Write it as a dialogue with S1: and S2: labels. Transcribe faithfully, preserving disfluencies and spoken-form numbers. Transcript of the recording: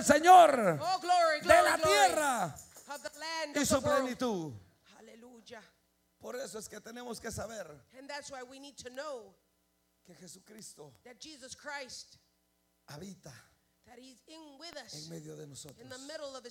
S1: del Señor,
S2: Oh, glory,
S1: de
S2: glory,
S1: la
S2: glory.
S1: tierra
S2: Of the land
S1: y
S2: of
S1: su
S2: the world.
S1: plenitud.
S2: Hallelujah.
S1: Por eso es que tenemos que saber
S2: And that's why we need to know
S1: que Jesucristo
S2: that Jesus Christ,
S1: habita
S2: that He's in with us,
S1: en medio de nosotros.
S2: in the middle of His